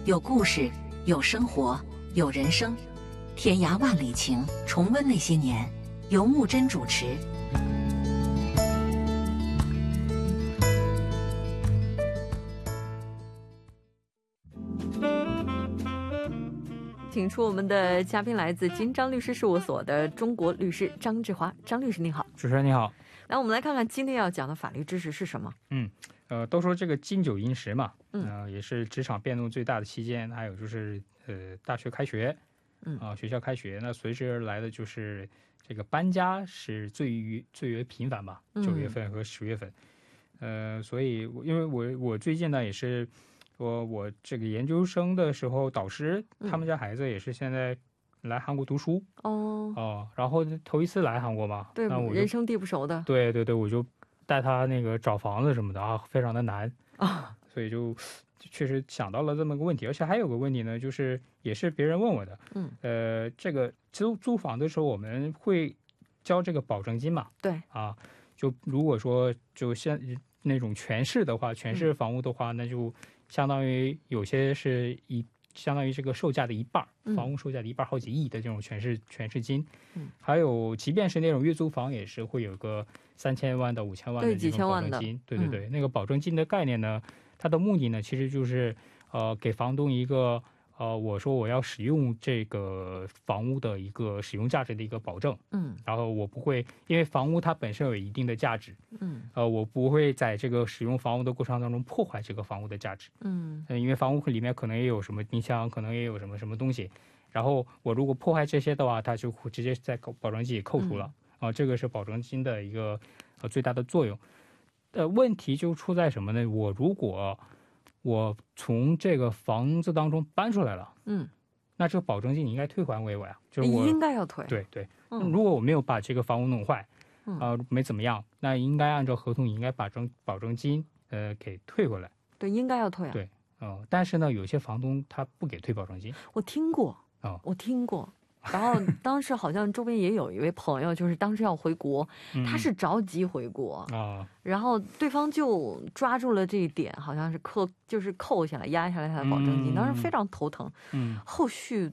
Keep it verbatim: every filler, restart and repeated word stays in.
有故事，有生活，有人生，天涯万里情，重温那些年。由木真主持。 请出我们的嘉宾，来自金章律师事务所的中国律师张志华。张律师你好。 主持人你好。 来，我们来看看今天要讲的法律知识是什么。 嗯，呃，都说这个金九银十嘛， 嗯、 呃，也是职场变动最大的期间。还有就是呃，大学开学， 嗯啊、呃，学校开学，那随之而来的就是这个搬家是最于最为频繁吧，九月份和十月份。嗯、呃，所以因为我我最近呢也是。我我这个研究生的时候，导师他们家孩子也是现在来韩国读书哦哦，然后头一次来韩国嘛， 对， 那我人生地不熟的， 对对对，我就带他那个找房子什么的啊，非常的难啊， 所以就确实想到了这么个问题，而且还有个问题呢，就是也是别人问我的， 嗯， 呃，这个租租房的时候我们会交这个保证金嘛？ 对啊，就如果说就像那种全市的话，全市房屋的话，嗯、那就。相当于有些是一相当于这个售价的一半，房屋售价的一半，好几亿的这种全市全市金， 嗯， 还有即便是那种月租房，也是会有个三千万到五千万的这种保证金，对对对，嗯、那个保证金的概念呢，它的目的呢，其实就是呃给房东一个呃我说我要使用这个房屋的一个使用价值的一个保证， 嗯， 然后我不会因为房屋它本身有一定的价值， 嗯， 呃，我不会在这个使用房屋的过程当中破坏这个房屋的价值， 嗯， 呃、因为房屋里面可能也有什么冰箱，可能也有什么什么东西，然后我如果破坏这些的话，它就会直接在保证金也扣除了，啊、嗯呃，这个是保证金的一个呃最大的作用。呃，问题就出在什么呢？我如果我从这个房子当中搬出来了， 嗯， 那这个保证金你应该退还给我呀，就是我应该要退， 对对， 嗯、 如果我没有把这个房屋弄坏。啊、 呃， 没怎么样，那应该按照合同，应该把证保证金呃给退回来。 对，应该要退啊。 对，哦、呃，但是呢，有些房东他不给退保证金。 我听过， 哦， 我听过。然后当时好像周边也有一位朋友，就是当时要回国， 嗯、 他是着急回国啊、哦， 然后对方就抓住了这一点，好像是扣，就是扣下来、压下来他的保证金，嗯、当时非常头疼。 嗯， 后续